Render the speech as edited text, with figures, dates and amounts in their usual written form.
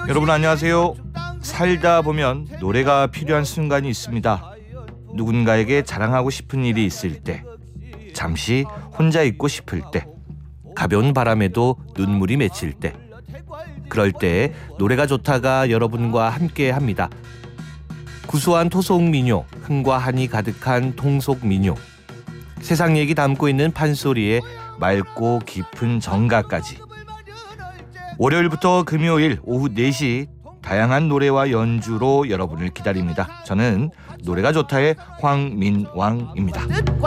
여러분 안녕하세요. 살다 보면 노래가 필요한 순간이 있습니다. 누군가에게 자랑하고 싶은 일이 있을 때, 잠시 혼자 있고 싶을 때, 가벼운 바람에도 눈물이 맺힐 때, 그럴 때 노래가 좋다가 여러분과 함께 합니다. 구수한 토속 민요, 흥과 한이 가득한 통속 민요, 세상 얘기 담고 있는 판소리에 맑고 깊은 정가까지. 월요일부터 금요일 오후 4시 다양한 노래와 연주로 여러분을 기다립니다. 저는 노래가 좋다의 황민왕입니다.